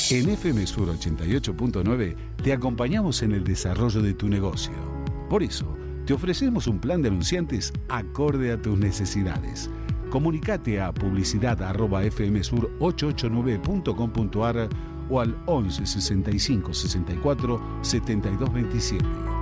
En FM Sur 88.9 te acompañamos en el desarrollo de tu negocio. Por eso, te ofrecemos un plan de anunciantes acorde a tus necesidades. Comunicate a publicidad@fmsur889.com.ar o al 11 65 64 72 27.